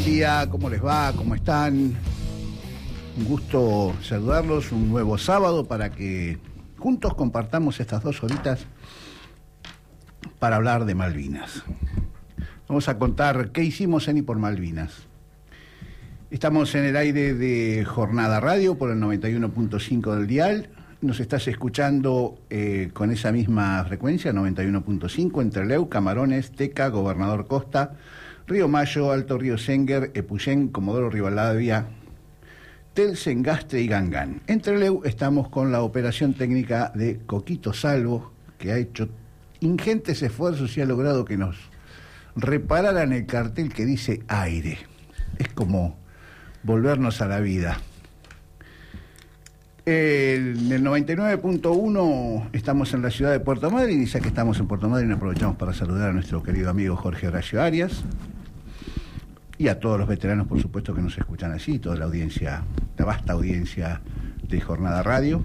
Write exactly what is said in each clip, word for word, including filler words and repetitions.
Día, ¿cómo les va? ¿Cómo están? Un gusto saludarlos, un nuevo sábado para que juntos compartamos estas dos horitas para hablar de Malvinas. Vamos a contar qué hicimos en y por Malvinas. Estamos en el aire de Jornada Radio por el noventa y uno punto cinco del dial. Nos estás escuchando eh, con esa misma frecuencia, noventa y uno punto cinco, entre Leu, Camarones, Teca, Gobernador Costa, Río Mayo, Alto Río Senguer, Epuyén, Comodoro Rivadavia, Telsen, Gastre y Gangán. Entre Leu estamos con la operación técnica de Coquito Salvo, que ha hecho ingentes esfuerzos y ha logrado que nos repararan el cartel que dice aire. Es como volvernos a la vida. En el noventa y nueve punto uno estamos en la ciudad de Puerto Madryn, y ya que estamos en Puerto Madryn aprovechamos para saludar a nuestro querido amigo Jorge Horacio Arias y a todos los veteranos, por supuesto, que nos escuchan allí, toda la audiencia, la vasta audiencia de Jornada Radio.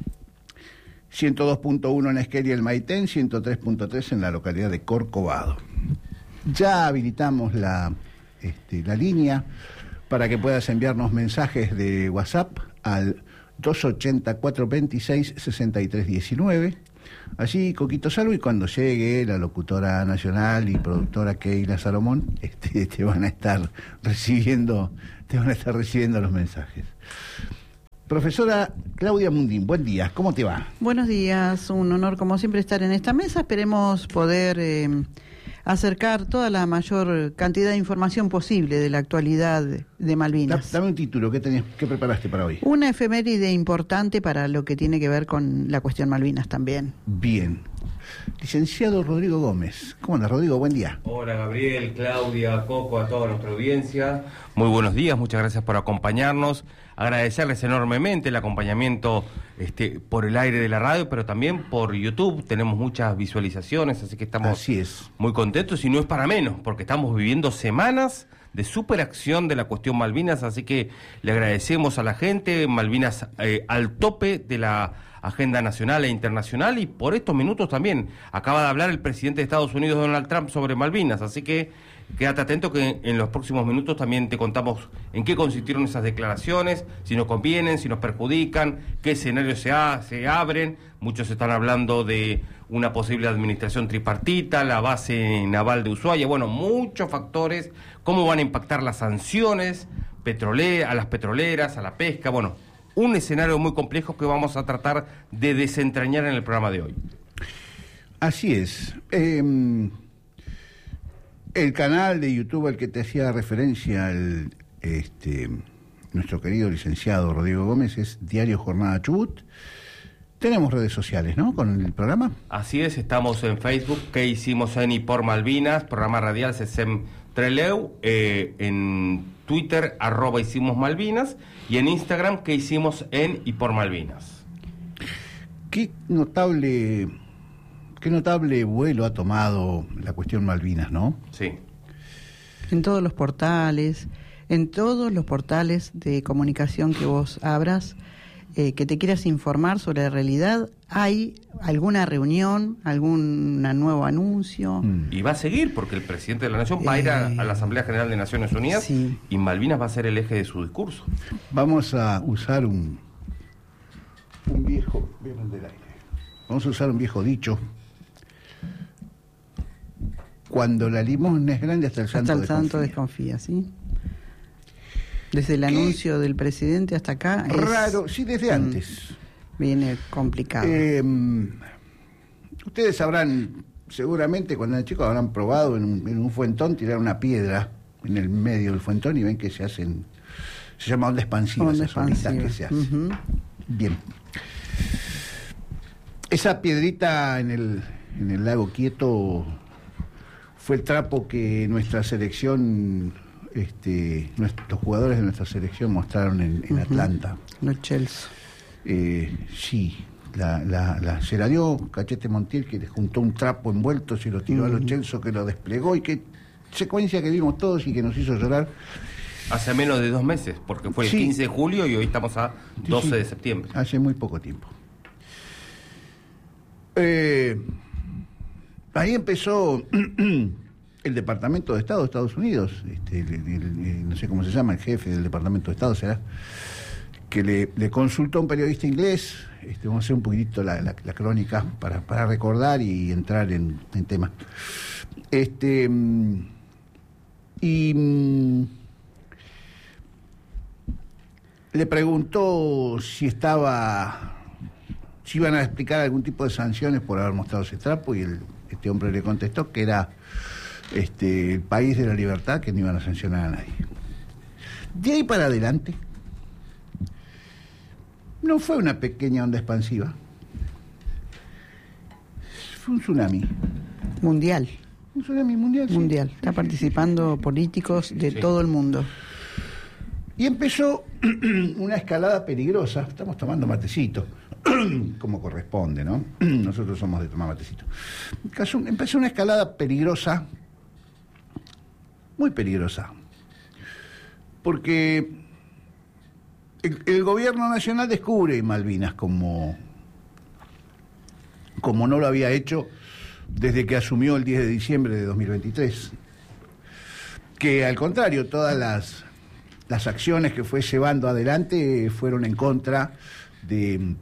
ciento dos punto uno en Esquel y el Maitén, ciento tres punto tres en la localidad de Corcovado. Ya habilitamos la, este, la línea para que puedas enviarnos mensajes de WhatsApp al dos ochenta, cuatrocientos veintiséis, sesenta y tres diecinueve. Allí Coquito Salvo, y cuando llegue la locutora nacional y productora Keila Salomón, este, te van a estar recibiendo, te van a estar recibiendo los mensajes. Profesora Claudia Mundín, buen día, ¿cómo te va? Buenos días, un honor como siempre estar en esta mesa. Esperemos poder eh, acercar toda la mayor cantidad de información posible de la actualidad de Malvinas. Dame un título, ¿qué, tenías, qué preparaste para hoy? Una efeméride importante para lo que tiene que ver con la cuestión Malvinas también. Bien. Licenciado Rodrigo Gómez. ¿Cómo andas, Rodrigo? Buen día. Hola, Gabriel, Claudia, Coco, a toda nuestra audiencia. Muy buenos días, muchas gracias por acompañarnos. Agradecerles enormemente el acompañamiento este, por el aire de la radio, pero también por YouTube. Tenemos muchas visualizaciones, así que estamos así es. muy contentos, y no es para menos, porque estamos viviendo semanas de superacción de la cuestión Malvinas, así que le agradecemos a la gente. Malvinas eh, al tope de la agenda nacional e internacional, y por estos minutos también acaba de hablar el presidente de Estados Unidos, Donald Trump, sobre Malvinas, así que quédate atento que en los próximos minutos también te contamos en qué consistieron esas declaraciones, si nos convienen, si nos perjudican, qué escenarios se, ha, se abren. Muchos están hablando de una posible administración tripartita, la base naval de Ushuaia, bueno, muchos factores, cómo van a impactar las sanciones petrolera, a las petroleras, a la pesca, bueno, un escenario muy complejo que vamos a tratar de desentrañar en el programa de hoy. Así es. Eh, el canal de YouTube al que te hacía referencia el, este, nuestro querido licenciado Rodrigo Gómez es Diario Jornada Chubut. Tenemos redes sociales, ¿no?, con el programa. Así es, estamos en Facebook, ¿Qué hicimos en y por Malvinas? Programa radial Sesem Treleu, eh, en Twitter, arroba hicimos Malvinas, y en Instagram, ¿Qué hicimos en y por Malvinas? Qué notable, qué notable vuelo ha tomado la cuestión Malvinas, ¿no? Sí. En todos los portales, en todos los portales de comunicación que vos abras, eh, que te quieras informar sobre la realidad, hay alguna reunión, algún nuevo anuncio. Mm. Y va a seguir, porque el presidente de la Nación va a ir a, a la Asamblea General de Naciones Unidas, sí. Y Malvinas va a ser el eje de su discurso. Vamos a usar un, un viejo... Voy a prender el aire. Vamos a usar un viejo dicho. Cuando la limosna es grande, hasta el santo Hasta el santo desconfía. desconfía, ¿sí? Desde el ¿Qué? anuncio del presidente hasta acá... Raro, es, sí, desde mm, antes. Viene complicado. Eh, ustedes sabrán, seguramente cuando eran chicos habrán probado en un, en un fuentón tirar una piedra en el medio del fuentón y ven que se hacen, se llama onda expansiva, Onda esas onditas expansiva. que se hacen. Uh-huh. Bien. Esa piedrita en el, en el lago Quieto fue el trapo que nuestra selección, este, nuestros jugadores de nuestra selección mostraron en, en uh-huh. Atlanta. Los Chelsea. Eh, sí, la, la, la, se la dio Cachete Montiel, que le juntó un trapo envuelto, se lo tiró uh-huh. a los Chelsea, que lo desplegó, y qué secuencia que vimos todos y que nos hizo llorar. Hace menos de dos meses, porque fue el sí. quince de julio y hoy estamos a doce sí, sí. de septiembre. Hace muy poco tiempo. Eh, ahí empezó el Departamento de Estado de Estados Unidos, este, el, el, el, no sé cómo se llama, el jefe del Departamento de Estado será, que le, le consultó a un periodista inglés. Este, vamos a hacer un poquitito la, la, la crónica para, para recordar y entrar en, en tema. Este, y le preguntó si estaba, si iban a explicar algún tipo de sanciones por haber mostrado ese trapo, y el, este hombre le contestó que era este, el país de la libertad, que no iban a sancionar a nadie. De ahí para adelante, no fue una pequeña onda expansiva, fue un tsunami. Mundial. Un tsunami mundial. Sí. Mundial. Está participando políticos de sí. todo el mundo. Y empezó una escalada peligrosa. Estamos tomando matecito, como corresponde, ¿no? Nosotros somos de tomar matecito. Empezó una escalada peligrosa, muy peligrosa, porque el, el gobierno nacional descubre Malvinas como, como no lo había hecho desde que asumió el diez de diciembre de dos mil veintitrés. Que al contrario, todas las, las acciones que fue llevando adelante fueron en contra de,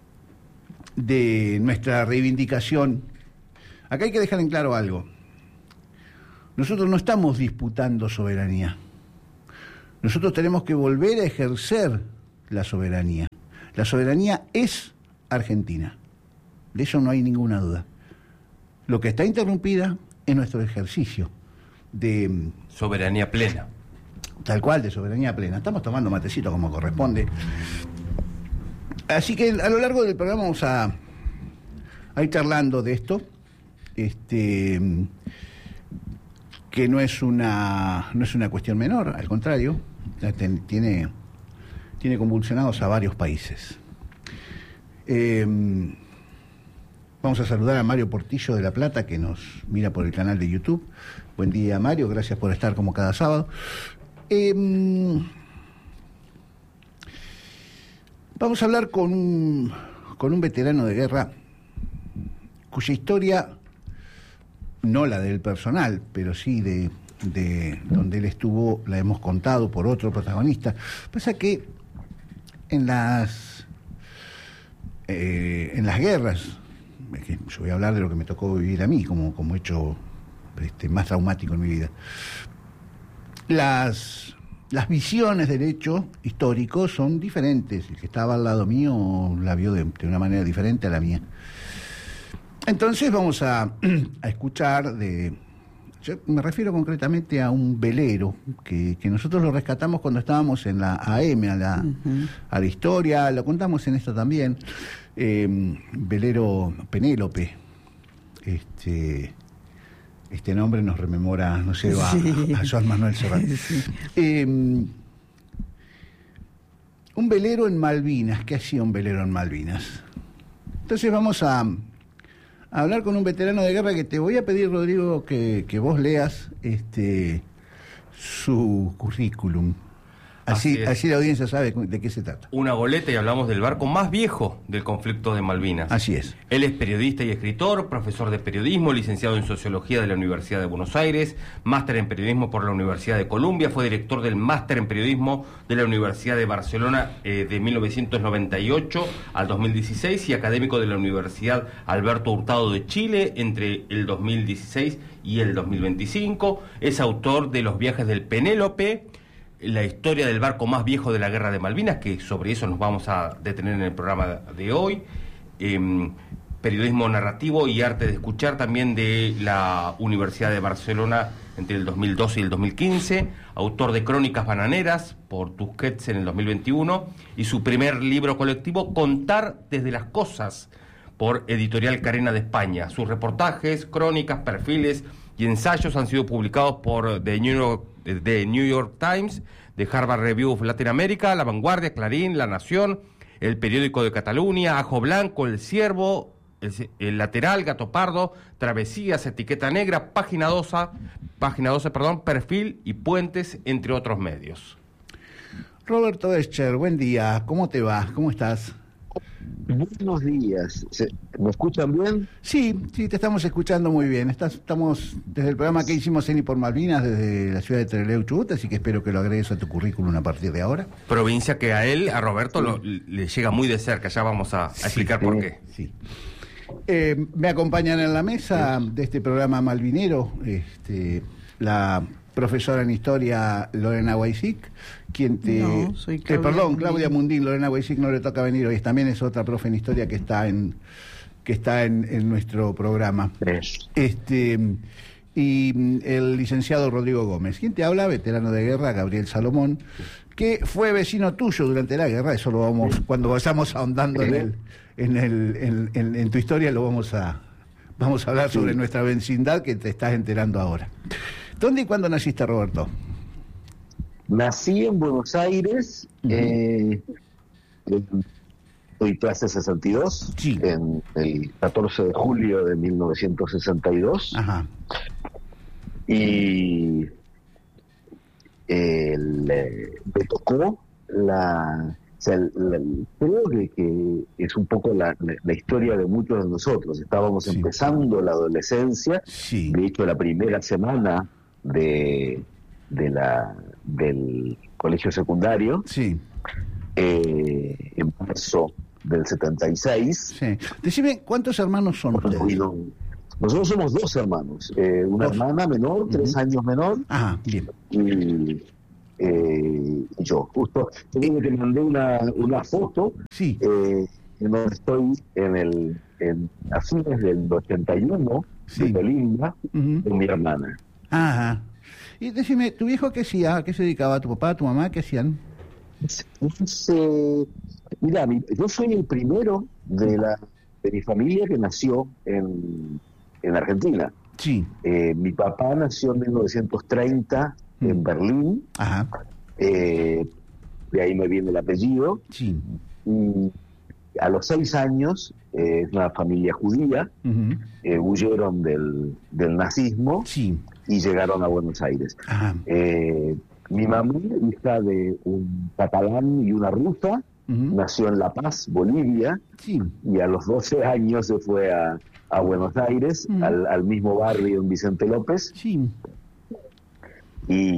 de nuestra reivindicación. Acá hay que dejar en claro algo. Nosotros no estamos disputando soberanía. Nosotros tenemos que volver a ejercer la soberanía. La soberanía es argentina. De eso no hay ninguna duda. Lo que está interrumpida es nuestro ejercicio de soberanía plena. Tal cual, de soberanía plena. Estamos tomando matecito como corresponde. Así que a lo largo del programa vamos a, a ir charlando de esto, este, que no es una no es una cuestión menor, al contrario, tiene, tiene convulsionados a varios países. Eh, Vamos a saludar a Mario Portillo de La Plata, que nos mira por el canal de YouTube. Buen día, Mario, gracias por estar como cada sábado. Eh, vamos a hablar con un, con un veterano de guerra cuya historia, no la del personal, pero sí de, de donde él estuvo, la hemos contado por otro protagonista. Pasa que en las, eh, en las guerras, yo voy a hablar de lo que me tocó vivir a mí como, como hecho este, más traumático en mi vida. Las, las visiones del hecho histórico son diferentes. El que estaba al lado mío la vio de, de una manera diferente a la mía. Entonces vamos a, a escuchar de... Yo me refiero concretamente a un velero que, que nosotros lo rescatamos cuando estábamos en la A M, a la, uh-huh. a la historia, lo contamos en esta también. Eh, velero Penélope. Este, este nombre nos rememora, no sé, a, sí. a Joan Manuel Serrat. Sí. Eh, un velero en Malvinas. ¿Qué hacía un velero en Malvinas? Entonces vamos a... a hablar con un veterano de guerra que te voy a pedir, Rodrigo, que, que vos leas este su currículum. Así, así, así la audiencia sabe de qué se trata. Una goleta, y hablamos del barco más viejo del conflicto de Malvinas. Así es. Él es periodista y escritor, profesor de periodismo, licenciado en Sociología de la Universidad de Buenos Aires, máster en Periodismo por la Universidad de Columbia, fue director del máster en Periodismo de la Universidad de Barcelona eh, de mil novecientos noventa y ocho al dos mil dieciséis y académico de la Universidad Alberto Hurtado de Chile entre el dos mil dieciséis y el dos mil veinticinco. Es autor de Los viajes del Penélope, la historia del barco más viejo de la Guerra de Malvinas, que sobre eso nos vamos a detener en el programa de hoy. Eh, periodismo narrativo y arte de escuchar también de la Universidad de Barcelona entre el dos mil doce y el dos mil quince, autor de Crónicas Bananeras por Tusquets en el dos mil veintiuno y su primer libro colectivo Contar desde las cosas por Editorial Carena de España. Sus reportajes, crónicas, perfiles y ensayos han sido publicados por The New York, The New York Times, The Harvard Review of Latin America, La Vanguardia, Clarín, La Nación, El Periódico de Cataluña, Ajo Blanco, El Ciervo, El, el Lateral, Gato Pardo, Travesías, Etiqueta Negra, Página doce, Página doce, perdón, Perfil y Puentes, entre otros medios. Roberto Escher, buen día, ¿cómo te va? ¿Cómo estás? Buenos días. ¿Me escuchan bien? Sí, sí, te estamos escuchando muy bien. Estás, estamos desde el programa que hicimos Eni por Malvinas, desde la ciudad de Trelew, Chubut, así que espero que lo agregues a tu currículum a partir de ahora. Provincia que a él, a Roberto, sí. lo, le llega muy de cerca. Ya vamos a, a explicar sí, por qué. Sí. Eh, me acompañan en la mesa de este programa malvinero este, la profesora en historia Lorena Weisick, quien te... No, soy Claudia eh, perdón, Mundín. Claudia Mundín. Lorena Weisick no le toca venir hoy, también es otra profe en historia que está en que está en, en nuestro programa. Tres. Este y el licenciado Rodrigo Gómez. ¿Quién te habla? Veterano de guerra, Gabriel Salomón, que fue vecino tuyo durante la guerra. Eso lo vamos, cuando vayamos ahondando en el, en el, en, en, en tu historia, lo vamos a vamos a hablar sobre sí. nuestra vecindad, que te estás enterando ahora. ¿Dónde y cuándo naciste, Roberto? Nací en Buenos Aires, uh-huh. eh, soy clase sesenta y dos, sí. en el catorce de julio de mil novecientos sesenta y dos. Ajá. Y el, eh, me tocó la... O sea, la, creo que, que es un poco la, la, la historia de muchos de nosotros. Estábamos sí. empezando la adolescencia, sí. de hecho la primera semana de, de la del colegio secundario, sí. eh, en marzo del setenta y seis. Sí. Decime, ¿cuántos hermanos son ustedes? No, nosotros somos dos hermanos, eh, una dos. hermana menor, uh-huh. tres años menor. Ajá, bien. Y Eh, yo justo te mandé una, una foto sí. eh, en donde estoy en el en, a fines del ochenta y uno sí. de Colimba uh-huh. con mi hermana. Ajá. Y decime, ¿tu viejo qué hacía? ¿A qué se dedicaba? ¿Tu papá, tu mamá? ¿Qué hacían? Eh, mira, mi, yo soy el primero de la de mi familia que nació en, en Argentina. Sí. Eh, mi papá nació en mil novecientos treinta en Berlín. Ajá. Eh, de ahí me viene el apellido. Sí. Y a los seis años, eh, es una familia judía, uh-huh. eh, huyeron del, del nazismo sí. y llegaron a Buenos Aires. Ajá. Eh, mi mamá, hija de un catalán y una rusa, uh-huh. nació en La Paz, Bolivia, sí. y a los doce años se fue a, a Buenos Aires, uh-huh. al, al mismo barrio en Vicente López. Sí. Y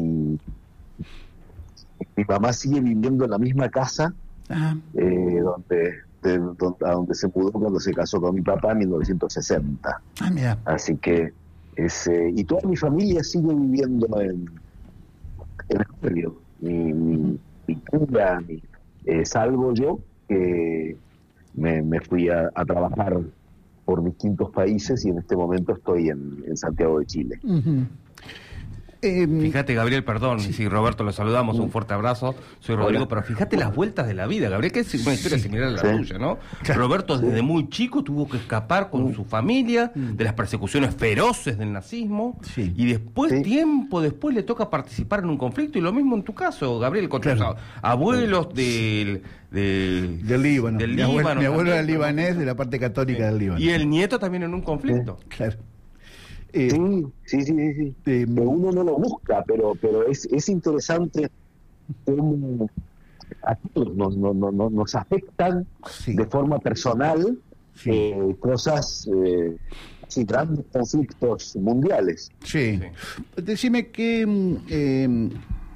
mi mamá sigue viviendo en la misma casa eh, donde, de, donde, a donde se mudó cuando se casó con mi papá en mil novecientos sesenta. Ah, mira. Así que es, eh, y toda mi familia sigue viviendo en, en el barrio. Mi, mi, mi tía, mi, eh, salvo yo que me, me fui a, a trabajar por distintos países y en este momento estoy en, en Santiago de Chile. Uh-huh. Eh, fíjate, Gabriel, perdón, sí. sí, Roberto, lo saludamos, un fuerte abrazo, soy Rodrigo, Hola. Pero fíjate las vueltas de la vida, Gabriel, que es una historia sí. similar a la sí. tuya, ¿no? Claro. Roberto desde sí. muy chico tuvo que escapar con mm. su familia mm. de las persecuciones feroces del nazismo, sí. y después, sí. tiempo después, le toca participar en un conflicto, y lo mismo en tu caso, Gabriel, con claro. tus abuelos del... De, del Líbano. Del mi abuelo, Líbano mi abuelo era libanés, de la parte católica sí. del Líbano. Y el nieto también en un conflicto. Sí. Claro. Eh, sí, sí, sí, sí. Eh, uno no lo busca, pero pero es es interesante cómo a todos nos, nos, nos, nos afectan sí. de forma personal sí. eh, cosas, eh, así, grandes conflictos mundiales. Sí. sí. Decime que eh,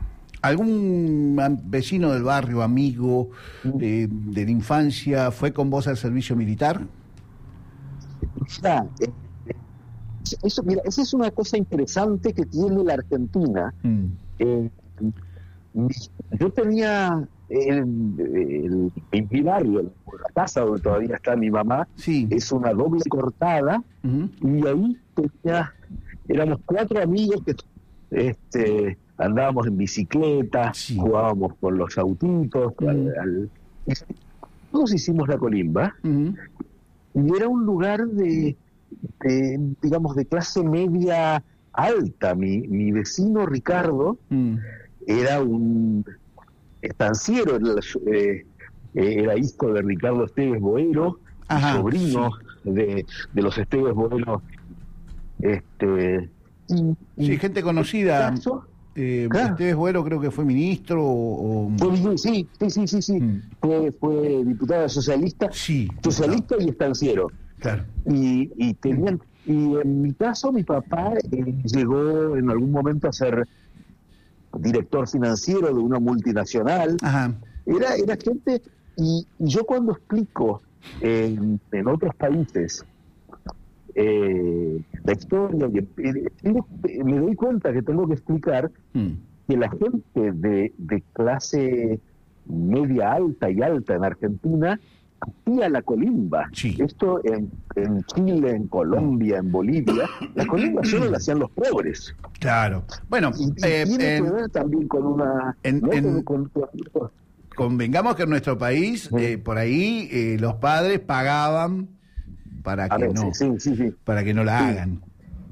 algún vecino del barrio, amigo eh, de la infancia, ¿fue con vos al servicio militar? Ya, eh, Eso, mira, esa es una cosa interesante que tiene la Argentina. Mm. Eh, yo tenía el, el, el, mi barrio, la casa donde todavía está mi mamá, sí. es una doble cortada, uh-huh. y ahí tenía, éramos cuatro amigos que este, andábamos en bicicleta, sí. jugábamos con los autitos, uh-huh. al, al, todos hicimos la colimba, uh-huh. y era un lugar de De, digamos, de clase media alta. Mi, mi vecino Ricardo mm. era un estanciero, era, eh, era hijo de Ricardo Esteves Boero, Ajá, sobrino sí. de, de los Esteves Boero. Este, y, sí, y gente conocida. Caso, Eh, Claro. Esteves Boero creo que fue ministro o... o- Fue- sí, sí, sí, sí, sí. Mm. Fue, fue diputado socialista, Sí, socialista y estanciero. claro. Y, y tenían, y en mi caso, mi papá eh, llegó en algún momento a ser director financiero de una multinacional. Ajá. Era, era gente, y, y yo cuando explico eh, en otros países eh, la historia, y, eh, tengo- me doy cuenta que tengo que explicar Mm. que la gente de, de clase media alta y alta en Argentina hacía la colimba. Sí. Esto en, en Chile, en Colombia, en Bolivia, la colimba solo la hacían los pobres. Claro. Bueno, Y, y eh, tiene en- que ver también con una... en- ¿no? en- Con- con- con- convengamos que en nuestro país, eh, por ahí, eh, los padres pagaban para a que veces, no, sí, sí, sí. para que no la Sí. hagan.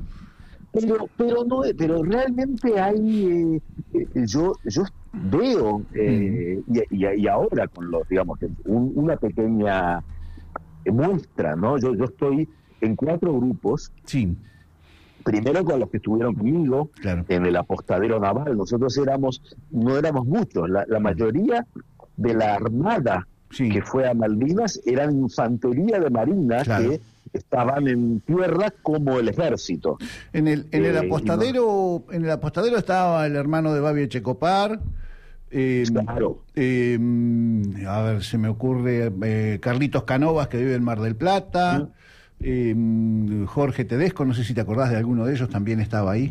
Pero, pero no, pero realmente hay, eh, eh, yo, yo veo eh, y, y- y ahora con los, digamos, un- una pequeña muestra, ¿no? Yo, yo estoy en cuatro grupos. Sí, Primero con los que estuvieron conmigo claro. en el apostadero naval. Nosotros éramos, no éramos muchos, la, la mayoría de la armada Sí. que fue a Malvinas eran infantería de marina Claro. que estaban en tierra como el ejército. En el, en el Eh, apostadero, en el apostadero estaba el hermano de Babi Echecopar. Eh, Claro. eh, a ver, se me ocurre eh, Carlitos Canovas, que vive en Mar del Plata. eh, Jorge Tedesco, no sé si te acordás de alguno de ellos, también estaba ahí.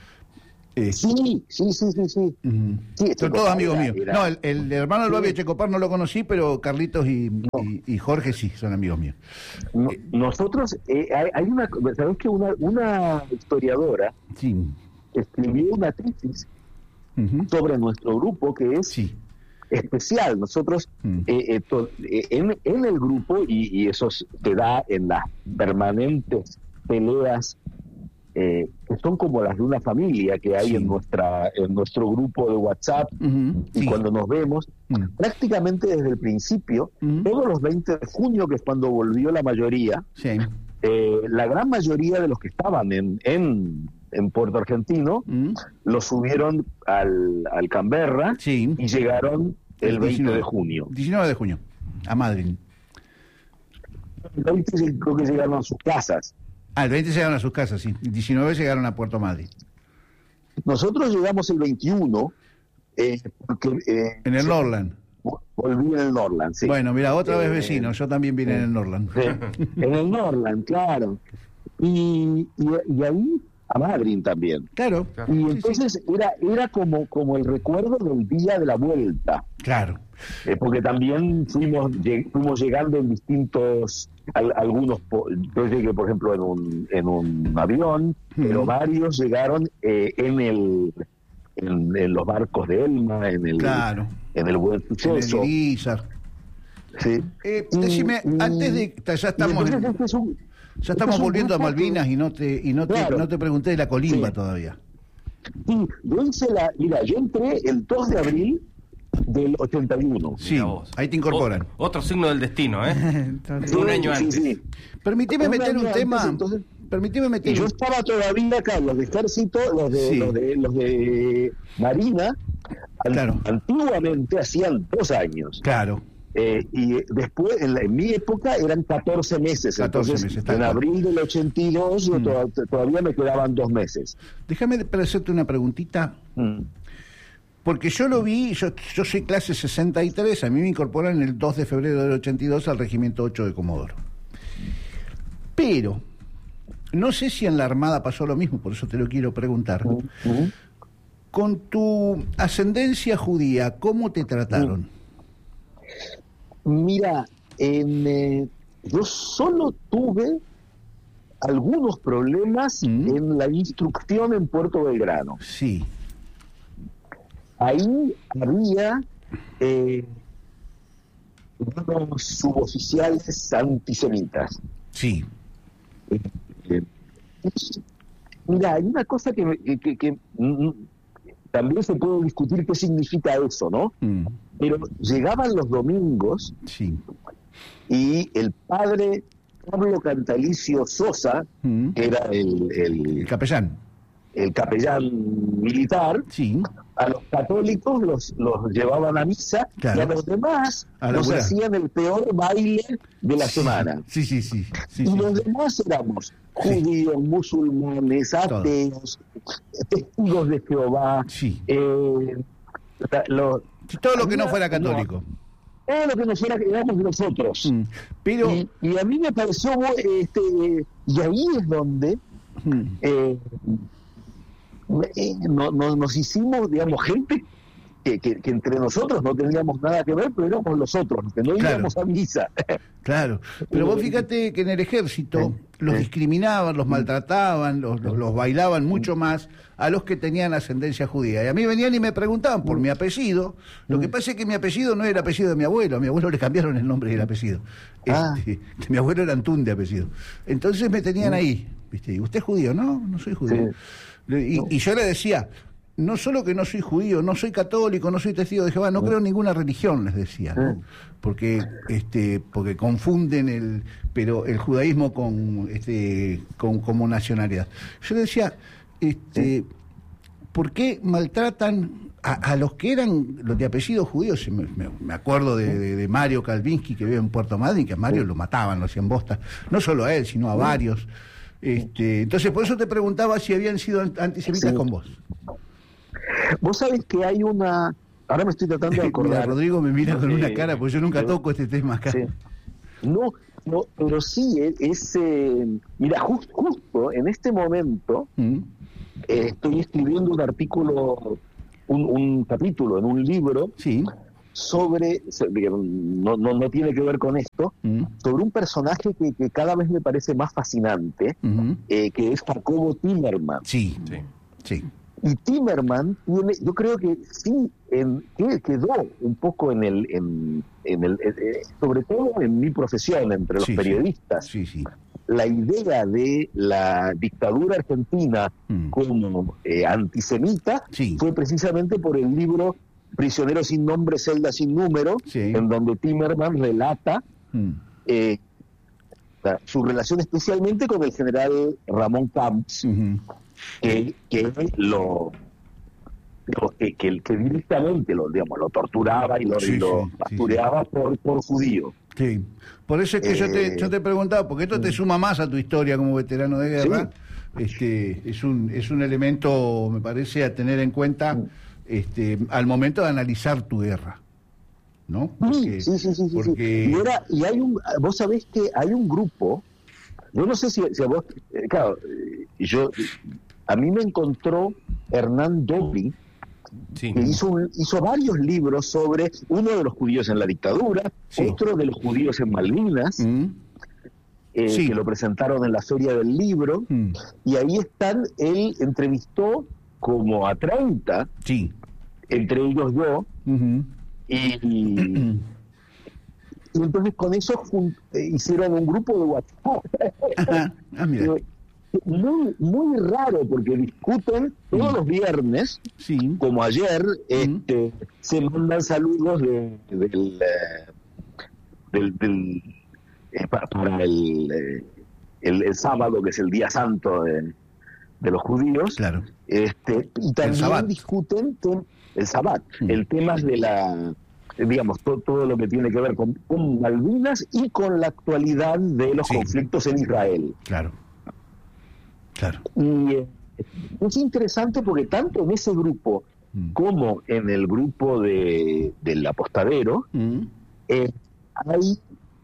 Eh, Sí, sí, sí, sí, sí. ujú. Sí, Son todos amigos era- míos. era- No, el, el hermano del Sí. Babi Echecopar no lo conocí, pero Carlitos y, y- y Jorge sí, son amigos míos. No- nosotros, eh, hay, hay una, ¿sabes que una, una historiadora Sí. escribió una tesis Ujú. sobre nuestro grupo que es Sí. especial? Nosotros, Mm. eh, eh, to- eh, en, en el grupo, y, y eso se da en las permanentes peleas eh, que son como las de una familia que hay Sí. en nuestra en nuestro grupo de WhatsApp, Ujú. y Sí. cuando nos vemos, Mm. prácticamente desde el principio, Mm. todos los veinte de junio, que es cuando volvió la mayoría, Sí. eh, la gran mayoría de los que estaban en, en, en Puerto Argentino Mm. los subieron al, al Canberra Sí. y llegaron el veinte de junio. diecinueve de junio, a Madrid. El veinte creo que llegaron a sus casas. Ah, el veinte llegaron a sus casas, sí. El diecinueve llegaron a Puerto Madrid. Nosotros llegamos el veintiuno, eh, porque eh, En el Norland. volví en el Norland, sí. Bueno, mira, otra vez Eh, vecino. Yo también vine en el Norland. Sí, en el Norland, claro. Y, y, y ahí a Madrid también. Claro. Claro. Y Sí, entonces era era como como el recuerdo del día de la vuelta, Claro. eh, porque también fuimos lleg- fuimos llegando en distintos al- algunos po- yo llegué por ejemplo en un en un avión, pero Ujú. varios llegaron eh, en el en, en los barcos de Elma, en el Claro. en el Buen En el Suceso. Irizar. Sí. Eh, Y- decime, y- antes de. Ya y estamos, entonces en- este es un- ya este estamos es un volviendo a grupo que- Malvinas y no te, y no te, Claro. no te pregunté de la colimba Sí. todavía. Sí, yo hice la, mira, yo entré el dos de abril del ochenta y uno. Sí, Mirá vos. ahí te incorporan. Ot- otro signo del destino, ¿eh? Entonces, Un año Sí, antes. sí. Permitime Un meter año un antes, tema. entonces- Permitime Y meter yo un. estaba todavía acá, los de ejército, los de, Sí. los de, los de Marina, an- Claro. antiguamente hacían dos años. Claro. Eh, y después, en, la- en mi época, eran catorce meses. catorce Entonces, meses, tal en cual. abril del ochenta y dos, yo Mm. to- todavía me quedaban dos meses. Déjame de- para hacerte una preguntita. Mm. Porque yo lo vi, yo, yo soy clase sesenta y tres, a mí me incorporan el dos de febrero del ochenta y dos al Regimiento ocho de Comodoro. Pero, no sé si en la Armada pasó lo mismo, por eso te lo quiero preguntar. Mm. Con tu ascendencia judía, ¿cómo te trataron? Mira, en, eh, yo solo tuve algunos problemas Mm. en la instrucción en Puerto Belgrano. Sí, Ahí había eh, unos suboficiales antisemitas. sí, Eh, eh, mira, hay una cosa que, me- que, que- que, mm, también se puede discutir qué significa eso, ¿no? mm, Pero llegaban los domingos sí, y el padre Pablo Cantalicio Sosa, mm. que era el, El el, capellán. el capellán militar, sí. a los católicos los, los llevaban a misa, claro. y a los demás a nos buena. hacían el peor baile de la sí, semana. Sí, sí, sí. sí y sí, los sí. demás éramos judíos, sí. musulmanes, ateos, todo. testigos de Jehová, sí. eh, lo, sí, todo lo que no fuera católico. No, todo lo que nos fuera que éramos nosotros. Mm, pero y, y a mí me pareció, este, y ahí es donde mm. eh, eh, no, no, nos hicimos, digamos, gente que, que, que entre nosotros no teníamos nada que ver, pero éramos los otros, que no claro. íbamos a misa. Claro, pero vos fíjate que en el ejército los discriminaban, los maltrataban, los, los, los bailaban mucho más a los que tenían ascendencia judía. Y a mí venían y me preguntaban por mi apellido. Lo que pasa es que mi apellido no era el apellido de mi abuelo, a mi abuelo le cambiaron el nombre y el apellido. Ah. Este, mi abuelo era Antún de apellido. Entonces me tenían ahí, ¿viste? Y ¿usted es judío? No, no soy judío. Sí. Y, y yo le decía, no solo que no soy judío, no soy católico, no soy testigo de Jehová, no creo en ninguna religión, les decía, ¿no? Porque este, porque confunden el, pero el judaísmo con este, con como nacionalidad. Yo le decía, este, ¿por qué maltratan a, a los que eran los de apellidos judíos? Me, me, me acuerdo de, de, de Mario Kalvinsky, que vive en Puerto Madryn, que a Mario lo mataban, lo hacían bosta, no solo a él, sino a varios. Este, entonces, por eso te preguntaba si habían sido antisemitas sí. con vos. Vos sabés que hay una... Ahora me estoy tratando de acordar. Mira, Rodrigo me mira con una cara, porque yo nunca pero, toco este tema acá. Sí. No, no, pero sí, es... Eh, mira, just, justo en este momento ¿Mm? eh, estoy escribiendo un artículo, un, un capítulo en un libro sí. sobre... No, no, no tiene que ver con esto, ¿Mm? sobre un personaje que, que cada vez me parece más fascinante, ¿Mm? eh, que es Jacobo Timerman. Sí, sí, sí. Y Timerman tiene, yo creo que sí, en, que quedó un poco en el, en, en el, eh, sobre todo en mi profesión, entre los sí, periodistas, sí, sí. la idea de la dictadura argentina mm. como eh, antisemita sí. fue precisamente por el libro Prisionero sin nombre, celda sin número, sí. en donde Timerman relata mm. eh, la, su relación especialmente con el general Ramón Camps, uh-huh. que, que lo, lo que, que, que directamente lo, digamos, lo torturaba y lo, sí, lo sí, pastureaba sí. por, por judío. Sí, por eso es que eh, yo te yo te preguntaba, porque esto te suma más a tu historia como veterano de guerra. Sí. Este es un es un elemento, me parece, a tener en cuenta este al momento de analizar tu guerra, ¿no? Porque, sí, sí, sí, sí, porque... sí. Y, era, y hay un, vos sabés que hay un grupo, yo no sé si, si a vos, eh, claro, yo, a mí me encontró Hernán Dobry, sí. que hizo, un, hizo varios libros sobre uno de los judíos en la dictadura, sí. otro de los judíos en Malvinas, mm. eh, sí. que lo presentaron en la Feria del Libro, mm. y ahí están, él entrevistó como a treinta, sí. entre ellos yo, uh-huh. y, y, y entonces con eso jun- hicieron un grupo de WhatsApp. Ajá. Ah, mira. Muy, muy raro, porque discuten todos mm. los viernes, sí. como ayer, mm. este, se mandan saludos de, del, del, del eh, para, para el, el, el sábado, que es el día santo de, de los judíos. Claro. Este, y también discuten tem, el Sabbat, mm. el tema de la, digamos, to, todo lo que tiene que ver con, con Malvinas y con la actualidad de los sí. conflictos en Israel. Claro. Claro. Y eh, es interesante porque tanto en ese grupo mm. como en el grupo de del apostadero mm. eh, hay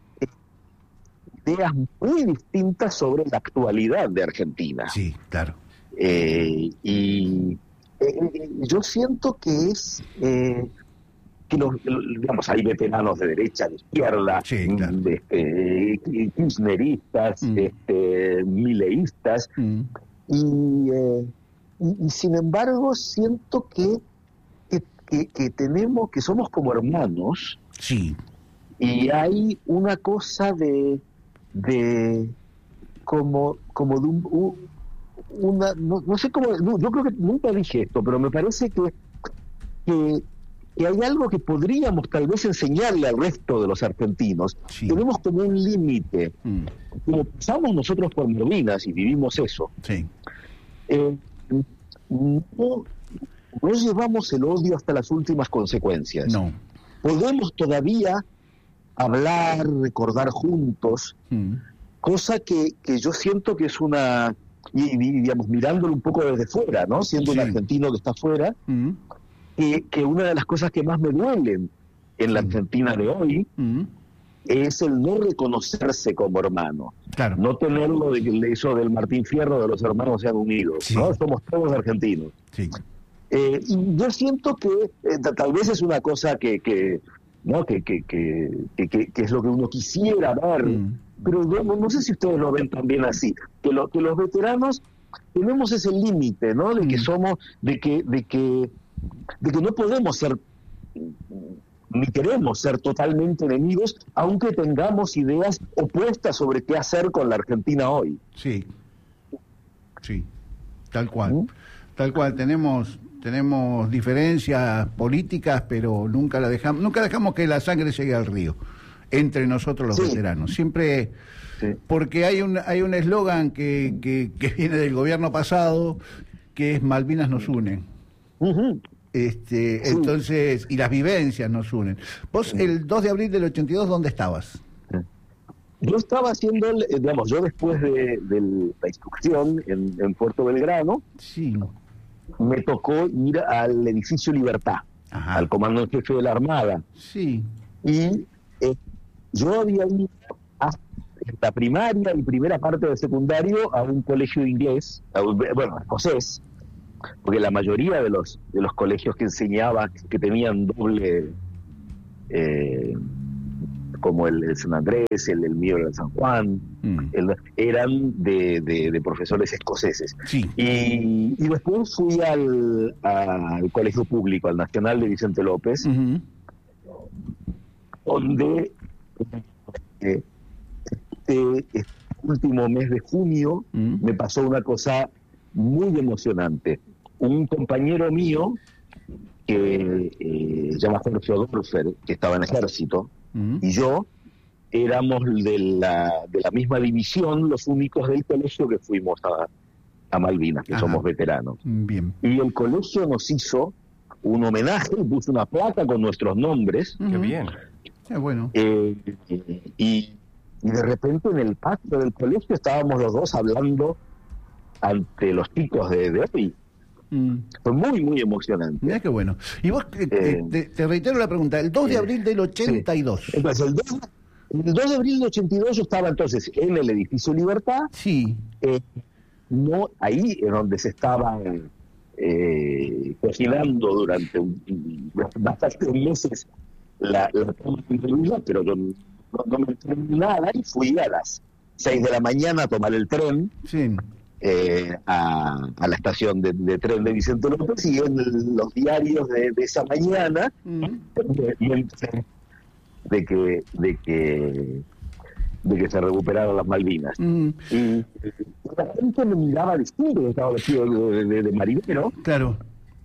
ideas muy distintas sobre la actualidad de Argentina. Sí, claro. Eh, y eh, yo siento que es eh, que los, digamos, hay veteranos de derecha, de izquierda, sí, claro. este, kirchneristas, mm. este, mileístas, mm. y, eh, y, y sin embargo siento que, que, que, que tenemos, que somos como hermanos, sí. y hay una cosa de, de como, como de un, una, no, no sé cómo, no, yo creo que nunca dije esto, pero me parece que, que que hay algo que podríamos tal vez enseñarle al resto de los argentinos. Sí. Tenemos como un límite. Mm. Como pasamos nosotros por Malvinas y vivimos eso. Sí. Eh, no, no llevamos el odio hasta las últimas consecuencias. No. Podemos todavía hablar, recordar juntos, mm. cosa que, que yo siento que es una, y, y digamos, mirándolo un poco desde fuera, ¿no? Siendo sí. un argentino que está fuera, mm. que, que una de las cosas que más me duelen en la Argentina de hoy mm. es el no reconocerse como hermano. Claro. No tenerlo de eso del Martín Fierro de los hermanos sean unidos, sí. ¿no? Somos todos argentinos. Sí. Eh, y yo siento que eh, tal vez es una cosa que, que no que que, que, que, que es lo que uno quisiera ver, mm. pero yo no, no sé si ustedes lo ven también así, que, lo, que los veteranos tenemos ese límite, ¿no? De que somos, de que, de que, de que no podemos ser ni queremos ser totalmente enemigos, aunque tengamos ideas opuestas sobre qué hacer con la Argentina hoy. Sí, sí, tal cual, ¿Mm? tal cual, tenemos... Tenemos diferencias políticas, pero nunca la dejamos, nunca dejamos que la sangre llegue al río entre nosotros los sí. veteranos. Siempre, sí. porque hay un hay un eslogan que, que, que viene del gobierno pasado, que es Malvinas nos unen. Uh-huh. Este, sí. Entonces, y las vivencias nos unen. Vos sí. el dos de abril del ochenta y dos, ¿dónde estabas? Yo estaba haciendo, el, digamos, yo después de, de la instrucción en, en Puerto Belgrano. Sí. Me tocó ir al edificio Libertad, Ajá. al comando en jefe de la Armada. Sí. Y eh, yo había ido a la primaria y primera parte del secundario a un colegio de inglés, a, bueno, escocés, porque la mayoría de los de los colegios que enseñaba, que tenían doble, eh, como el, el San Andrés, el, el mío era el San Juan, mm. el, eran de, de, de profesores escoceses. Sí. Y, y después fui al, al colegio público, al Nacional de Vicente López, uh-huh. donde eh, este, este último mes de junio uh-huh. me pasó una cosa muy emocionante. Un compañero mío, que eh, se llama Jorge Odorfer, que estaba en ejército, Uh-huh. y yo éramos de la de la misma división, los únicos del colegio que fuimos a, a Malvinas, que Ajá. somos veteranos. Bien. Y el colegio nos hizo un homenaje, puso una placa con nuestros nombres. Uh-huh. Qué bien. Qué bueno. Eh, y, y de repente en el patio del colegio estábamos los dos hablando ante los chicos de, de hoy. Mm. Fue muy, muy emocionante. Mira qué bueno. Y vos, eh, eh, te, te reitero la pregunta, el dos de abril del ochenta y dos. Sí. Entonces, el dos, el dos de abril del ochenta y dos yo estaba entonces en el edificio Libertad. Sí. Eh, no, ahí es donde se estaba eh, cocinando durante un, bastantes meses la, la toma de entrevista, pero yo no, no me enteré nada y fui a las seis de la mañana a tomar el tren. Sí. Eh, a, a la estación de, de tren de Vicente López, y en el, los diarios de, de esa mañana mm. de, de que de que de que se recuperaron las Malvinas. Mm. Y, y la gente me miraba distinto, estaba vestido de, de, de marinero. Claro.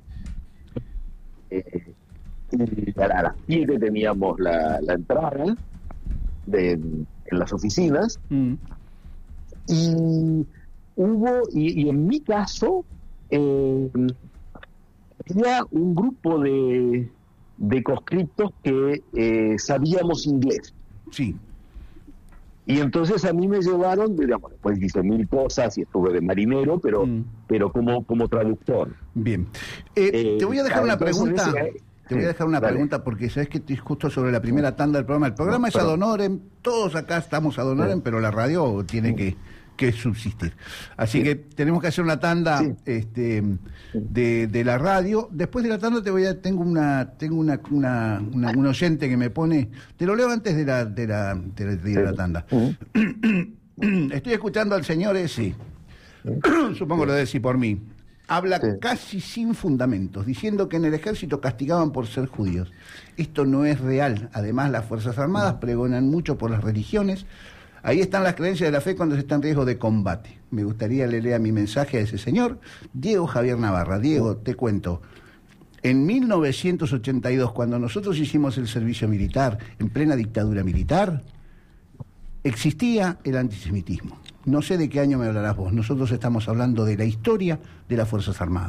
Eh, y a las siete teníamos la, la entrada de, en las oficinas. Mm. Y hubo, y, y en mi caso, eh, había un grupo de, de conscriptos que eh, sabíamos inglés. Sí. Y entonces a mí me llevaron, digamos, después hice mil cosas y estuve de marinero, pero mm. pero como, como traductor. Bien. Eh, eh, te voy a dejar una pregunta. Ese, Te voy a dejar una Dale. pregunta porque sabes que estoy justo sobre la primera tanda del programa. El programa no, es ad honorem, todos acá estamos ad honorem, sí. pero la radio tiene sí. que, que subsistir. Así sí. que tenemos que hacer una tanda sí. este, de, de la radio. Después de la tanda te voy a tengo una tengo una, una, una un oyente que me pone. Te lo leo antes de la de la de la, de la tanda. Uh-huh. Estoy escuchando al señor ese. Uh-huh. Supongo lo de decir por mí. Habla sí. casi sin fundamentos, diciendo que en el ejército castigaban por ser judíos. Esto no es real. Además, las Fuerzas Armadas pregonan mucho por las religiones. Ahí están las creencias de la fe cuando se está en riesgo de combate. Me gustaría le lea mi mensaje a ese señor, Diego Javier Navarra. Diego, te cuento. En mil novecientos ochenta y dos, cuando nosotros hicimos el servicio militar, en plena dictadura militar, existía el antisemitismo. No sé de qué año me hablarás vos. Nosotros estamos hablando de la historia de las Fuerzas Armadas.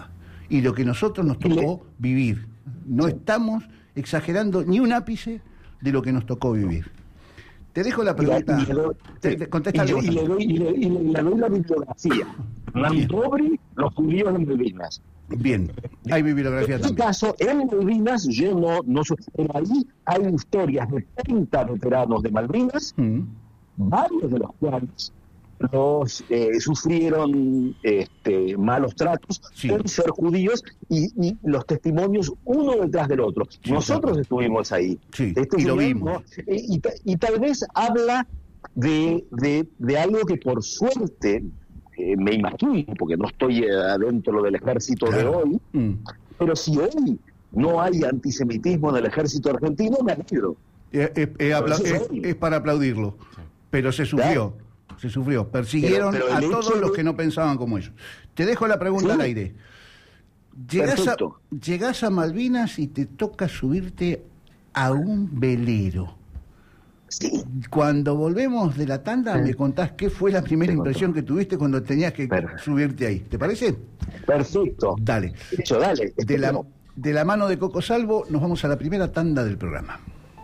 y lo que nosotros nos tocó vivir. No sí. estamos exagerando ni un ápice de lo que nos tocó vivir. Te dejo la pregunta. Y le doy, te, te, contesta y, le, y, le doy, y, le, y le doy la bibliografía. Mantovri, los judíos en Malvinas. Bien, hay bibliografía en también. En este caso, en Malvinas, yo no, no pero ahí hay historias de treinta veteranos de Malvinas, mm. varios de los cuales los eh, sufrieron este, malos tratos sí. por ser judíos y, y los testimonios uno detrás del otro. Sí, Nosotros claro. estuvimos ahí. Sí, este y lo vimos. ¿no? Y, y, y tal vez habla de, de, de algo que por suerte, eh, me imagino, porque no estoy adentro del ejército claro. de hoy, mm. pero si hoy no hay antisemitismo en el ejército argentino, me alegro. Eh, eh, eh, apla- es, es para aplaudirlo, pero se sufrió. Claro. Se sufrió, persiguieron pero, pero a todos de... los que no pensaban como ellos. Te dejo la pregunta sí. al aire. Llegás a, llegás a Malvinas y te toca subirte a un velero. Sí. Cuando volvemos de la tanda, sí. me contás qué fue la primera te impresión contó. que tuviste cuando tenías que Perfecto. subirte ahí. ¿Te parece? Perfecto. Dale. Hecho, dale. De la, de la mano de Coco Salvo, nos vamos a la primera tanda del programa.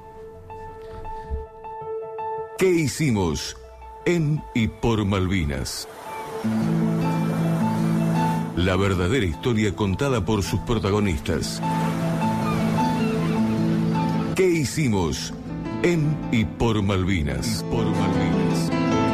¿Qué hicimos en y por Malvinas? La verdadera historia contada por sus protagonistas. ¿Qué hicimos en y por Malvinas? Por Malvinas.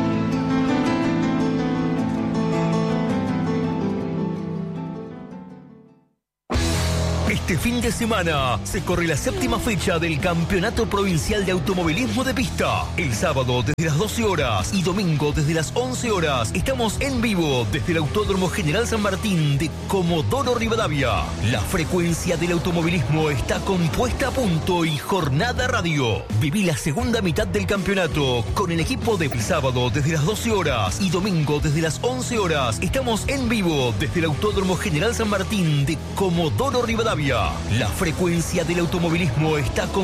Este fin de semana se corre la séptima fecha del Campeonato Provincial de Automovilismo de Pista. El sábado desde las doce horas y domingo desde las once horas estamos en vivo desde el Autódromo General San Martín de Comodoro Rivadavia. La frecuencia del automovilismo está compuesta a punto y Jornada Radio. Viví la segunda mitad del campeonato con el equipo de el sábado desde las doce horas y domingo desde las once horas. Estamos en vivo desde el Autódromo General San Martín de Comodoro Rivadavia. La frecuencia del automovilismo está con